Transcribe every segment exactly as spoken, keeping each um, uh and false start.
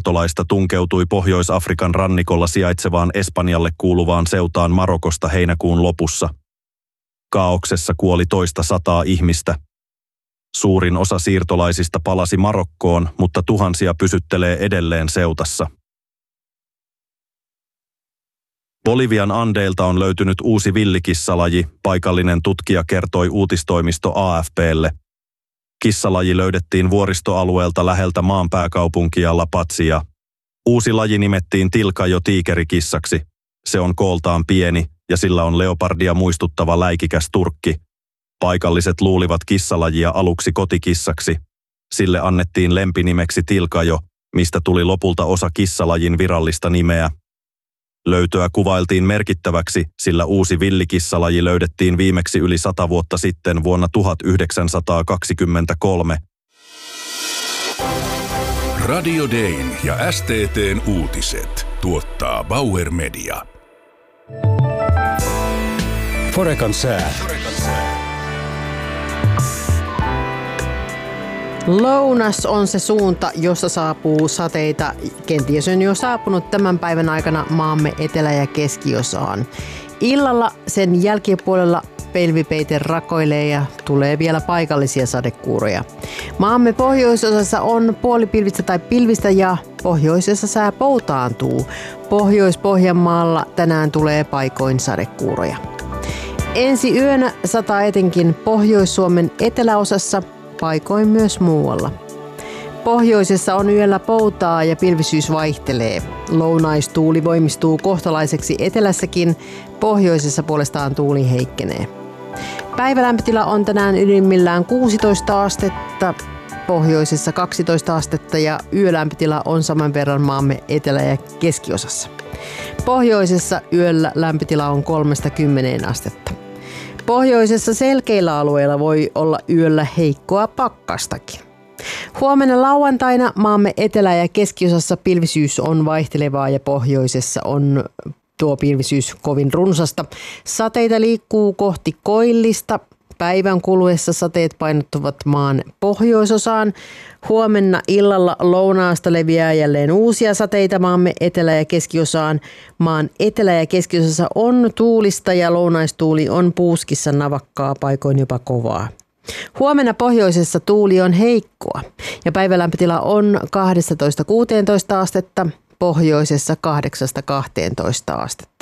siirtolaista tunkeutui Pohjois-Afrikan rannikolla sijaitsevaan Espanjalle kuuluvaan seutaan Marokosta heinäkuun lopussa. Kaauksessa kuoli toista sataa ihmistä. Suurin osa siirtolaisista palasi Marokkoon, mutta tuhansia pysyttelee edelleen seutassa. Bolivian Andeilta on löytynyt uusi villikissalaji, paikallinen tutkija kertoi uutistoimisto A F P:lle. Kissalaji löydettiin vuoristoalueelta läheltä maan pääkaupunkia La Pazia. Uusi laji nimettiin tilkajo-tiikerikissaksi. Se on kooltaan pieni ja sillä on leopardia muistuttava läikikäs turkki. Paikalliset luulivat kissalajia aluksi kotikissaksi. Sille annettiin lempinimeksi tilkajo, mistä tuli lopulta osa kissalajin virallista nimeä. Löytöä kuvailtiin merkittäväksi, sillä uusi villikissalaji löydettiin viimeksi yli sata vuotta sitten vuonna tuhatyhdeksänsataakaksikymmentäkolme. Radio Dayn ja S T T:n uutiset tuottaa Bauer Media. Forecan sää. Lounas on se suunta, jossa saapuu sateita. Kenties on jo saapunut tämän päivän aikana maamme etelä- ja keskiosaan. Illalla sen jälkipuolella pelvipeite rakoilee ja tulee vielä paikallisia sadekuuroja. Maamme pohjoisosassa on puolipilvistä tai pilvistä ja pohjoisessa sää poutaantuu. Pohjois-Pohjanmaalla tänään tulee paikoin sadekuuroja. Ensi yönä sataa etenkin Pohjois-Suomen eteläosassa, paikoin myös muualla. Pohjoisessa on yöllä poutaa ja pilvisyys vaihtelee. Lounaistuuli voimistuu kohtalaiseksi etelässäkin, pohjoisessa puolestaan tuuli heikkenee. Päivälämpötila on tänään ylimmillään kuusitoista astetta, pohjoisessa kaksitoista astetta ja yölämpötila on saman verran maamme etelä- ja keskiosassa. Pohjoisessa yöllä lämpötila on kolmesta kymmeneen astetta. Pohjoisessa selkeillä alueilla voi olla yöllä heikkoa pakkastakin. Huomenna lauantaina maamme etelä- ja keskiosassa pilvisyys on vaihtelevaa ja pohjoisessa on tuo pilvisyys kovin runsasta. Sateita liikkuu kohti koillista. Päivän kuluessa sateet painottuvat maan pohjoisosaan. Huomenna illalla lounaasta leviää jälleen uusia sateita maamme etelä- ja keskiosaan. Maan etelä- ja keskiosassa on tuulista ja lounaistuuli on puuskissa navakkaa, paikoin jopa kovaa. Huomenna pohjoisessa tuuli on heikkoa ja päivälämpötila on kaksitoista kuusitoista astetta, pohjoisessa kahdeksasta kahteentoista astetta.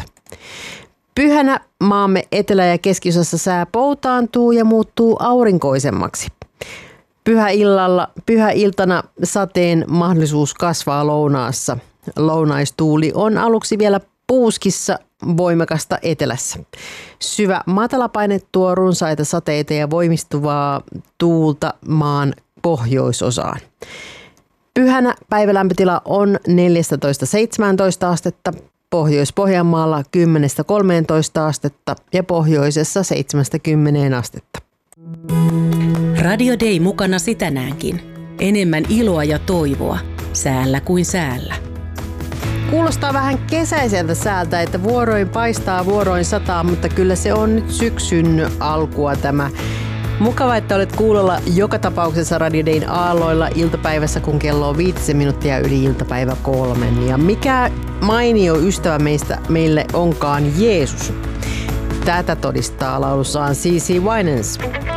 Pyhänä maamme etelä- ja keskiosassa sää poutaantuu ja muuttuu aurinkoisemmaksi. Pyhäillalla, pyhäiltana sateen mahdollisuus kasvaa lounaassa. Lounaistuuli on aluksi vielä puuskissa, voimakasta etelässä. Syvä matalapaine tuo runsaita sateita ja voimistuvaa tuulta maan pohjoisosaan. Pyhänä päivälämpötila on neljätoista seitsemäntoista astetta, Pohjois-Pohjanmaalla kymmenestä kolmeentoista astetta ja pohjoisessa seitsemästä kymmeneen astetta. Radio Day mukanasi tänäänkin. Enemmän iloa ja toivoa säällä kuin säällä. Kuulostaa vähän kesäiseltä säältä, että vuoroin paistaa, vuoroin sataa, mutta kyllä se on nyt syksyn alkua tämä. Mukava, että olet kuulolla joka tapauksessa Radio Dayn aalloilla iltapäivässä, kun kello on viitisen minuuttia yli iltapäivä kolmen. Ja mikä mainio ystävä meistä meille onkaan Jeesus. Tätä todistaa laulussaan C C Winans.